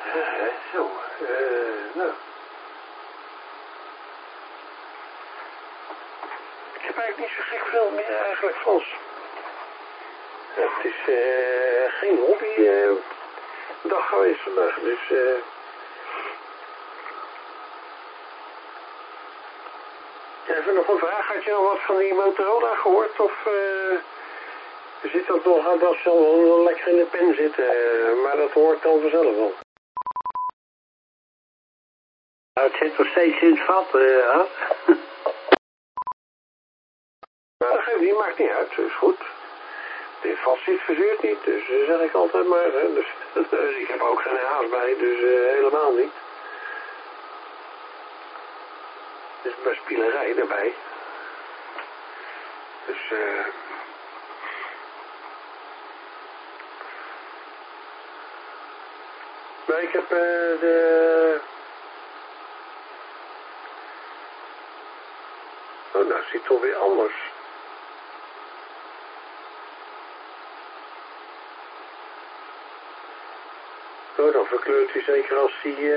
Zo, nou. Ik heb eigenlijk niet zo gek veel meer eigenlijk, Frans. Ja, het is geen hobbydag geweest vandaag, dus... Even nog een vraag, had je al wat van die Motorola gehoord, of zit dat nog aan dat ze wel lekker in de pen zitten, maar dat hoort dan vanzelf wel. Het zit nog steeds in het vat, ja. Nou, dat geeft niet, maakt niet uit, is goed. Dit vast zit verzuurt niet, dus dat zeg ik altijd maar. Hè. Dus ik heb ook geen haast bij, dus helemaal niet. Er is best spielerij erbij. Dus maar ik heb oh, nou ziet het toch weer anders. Oh, dan verkleurt hij zeker als hij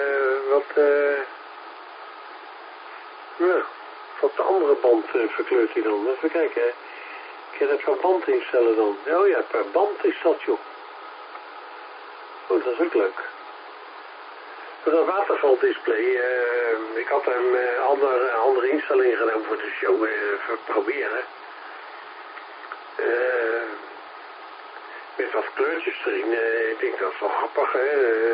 wat de andere band verkleurt hij dan. Even kijken, hè. Ik kan het per band instellen dan. Oh ja, per band is dat, joh. Oh, dat is ook leuk. Dat watervaldisplay, ik had een andere instelling gedaan voor de show, even proberen. Met wat kleurtjes erin, ik denk dat is wel grappig, hè.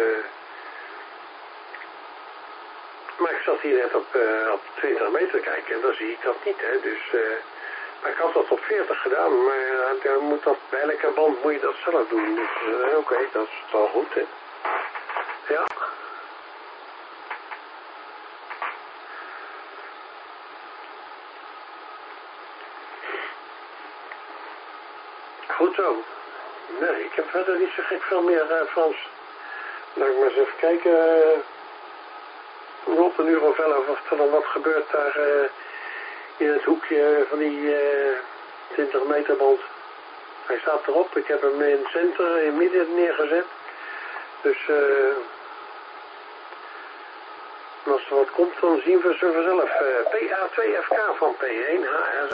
Maar ik zat hier net op 20 meter kijken en dan zie ik dat niet, hè. Dus, maar ik had dat op 40 gedaan, maar dan moet dat, bij elke band moet je dat zelf doen. Dus oké, dat is wel goed, hè. Ja. Goed zo. Nee, ik heb verder niet zo gek veel meer, Frans. Laat ik maar eens even kijken. Rond een uur of 11 of er dan wat gebeurt daar in het hoekje van die 20 meter band. Hij staat erop. Ik heb hem in het centrum, in het midden neergezet. Dus als er wat komt, dan zien we ze vanzelf. PA2FK van P1 HRZ.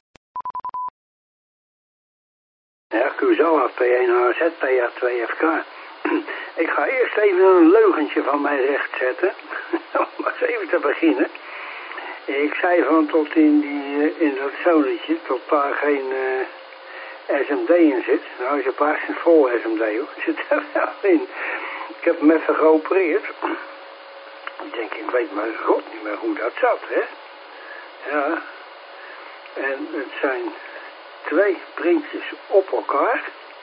Ja, Curaçao P1 HZ, PA2FK. Ik ga eerst even een leugentje van mij rechtzetten. Om eens even te beginnen. Ik zei van tot in dat zonnetje, tot daar geen SMD in zit. Nou is het paars vol SMD hoor. Zit er wel in. Ik heb hem even geopereerd. Ik denk, ik weet maar god niet meer hoe dat zat, hè. Ja. En het zijn 2 printjes op elkaar.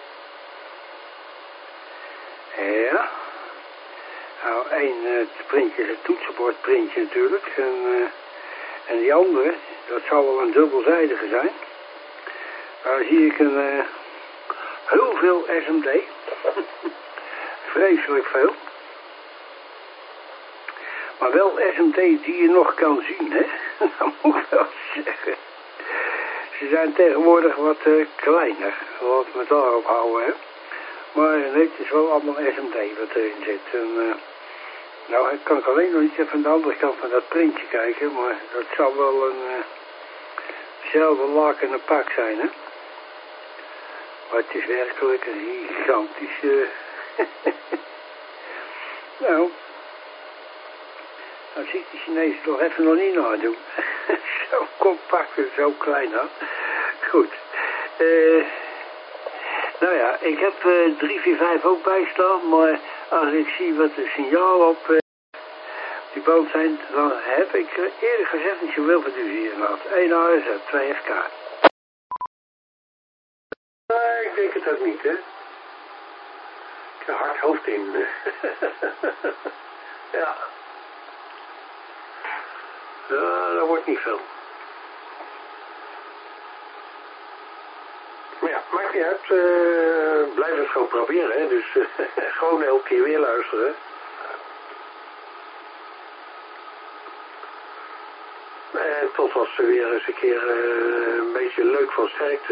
Ja. Nou, één printje is het toetsenbordprintje natuurlijk. En die andere, dat zal wel een dubbelzijdige zijn. Daar zie ik heel veel SMD. Vreselijk veel. Maar wel SMD die je nog kan zien, hè. Dat moet ik wel zeggen. Ze zijn tegenwoordig wat kleiner. Wat we daarop houden, hè. Maar nee, het is wel allemaal SMD wat erin zit. En, nou, ik kan alleen nog niet even aan de andere kant van dat printje kijken. Maar dat zal wel eenzelfde lakenen pak zijn, hè. Maar het is werkelijk een gigantische... nou... Dan ziet de Chinees toch even nog niet nadoen. Zo compact en zo klein, hè. Goed. Nou ja, ik heb 345 ook bijstaan, maar als ik zie wat de signalen op die boot zijn, dan heb ik eerder gezegd niet zoveel verduzie gehad. 1 ASZ, 2 FK. Nee, ik denk het ook niet, hè. Ik heb hard hoofd in. Ja. Ja, dat wordt niet veel. Maar ja, maakt niet uit. Blijf het gewoon proberen, hè. Dus gewoon elke keer weer luisteren. En tot als ze weer eens een keer een beetje leuk van sterkte